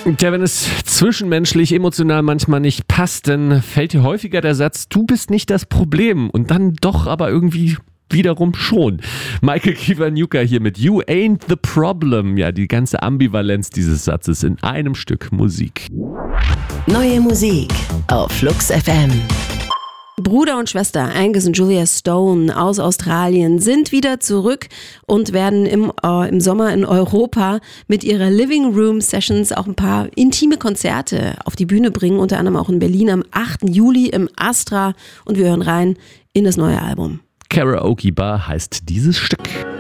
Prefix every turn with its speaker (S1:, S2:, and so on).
S1: Ja, wenn es zwischenmenschlich, emotional manchmal nicht passt, dann fällt dir häufiger der Satz, du bist nicht das Problem und dann doch aber irgendwie wiederum schon. Michael Kiwanuka hier mit You Ain't the Problem. Ja, die ganze Ambivalenz dieses Satzes in einem Stück Musik.
S2: Neue Musik auf Flux FM.
S3: Bruder und Schwester Angus und Julia Stone aus Australien sind wieder zurück und werden im Sommer in Europa mit ihrer Living Room Sessions auch ein paar intime Konzerte auf die Bühne bringen, unter anderem auch in Berlin am 8. Juli im Astra, und wir hören rein in das neue Album.
S1: Karaoke Bar heißt dieses Stück.